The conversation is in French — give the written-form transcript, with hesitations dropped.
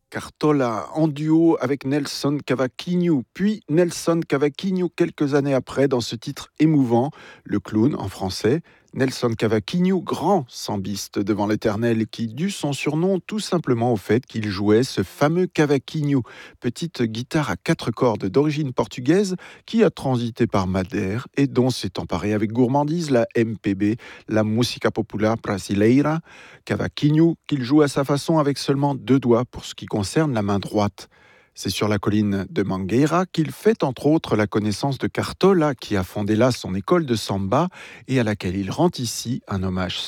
Cartola en duo avec Nelson Cavaquinho, puis Nelson Cavaquinho quelques années après dans ce titre émouvant, Le Clown en français. Nelson Cavaquinho, grand sambiste devant l'Éternel, qui dut son surnom tout simplement au fait qu'il jouait ce fameux cavaquinho, petite guitare à 4 cordes d'origine portugaise qui a transité par Madère et dont s'est emparée avec gourmandise la MPB, la Música Popular Brasileira. Cavaquinho qu'il joue à sa façon avec seulement 2 doigts pour ce qui concerne la main droite. C'est sur la colline de Mangueira qu'il fait entre autres la connaissance de Cartola, qui a fondé là son école de samba et à laquelle il rend ici un hommage